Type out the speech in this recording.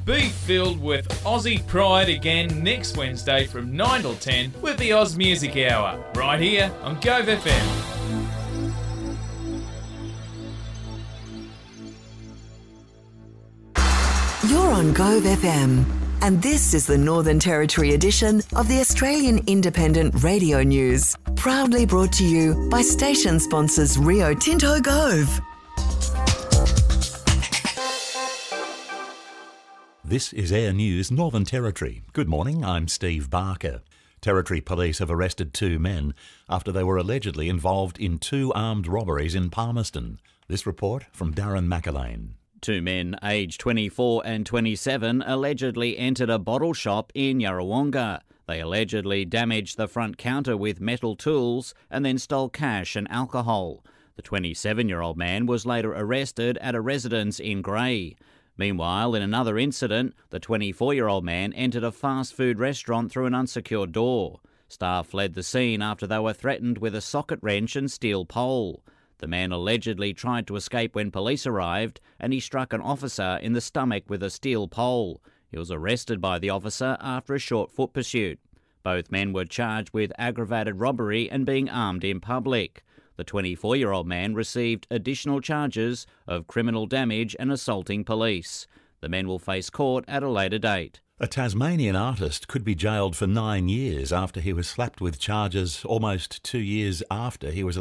Be filled with Aussie pride again next Wednesday from 9 till 10 with the Oz Music Hour, right here on Gove FM. You're on Gove FM, and this is the Northern Territory edition of the Australian Independent Radio News, proudly brought to you by station sponsors Rio Tinto Gove. This is Air News Northern Territory. Good morning, I'm Steve Barker. Territory Police have arrested 2 men after they were allegedly involved in 2 armed robberies in Palmerston. This report from Darren McAlane. 2 men, aged 24 and 27, allegedly entered a bottle shop in Yarrawonga. They allegedly damaged the front counter with metal tools and then stole cash and alcohol. The 27-year-old man was later arrested at a residence in Grey. Meanwhile, in another incident, the 24-year-old man entered a fast food restaurant through an unsecured door. Staff fled the scene after they were threatened with a socket wrench and steel pole. The man allegedly tried to escape when police arrived, and he struck an officer in the stomach with a steel pole. He was arrested by the officer after a short foot pursuit. Both men were charged with aggravated robbery and being armed in public. The 24-year-old man received additional charges of criminal damage and assaulting police. The men will face court at a later date. A Tasmanian artist could be jailed for 9 years after he was slapped with charges almost 2 years after he was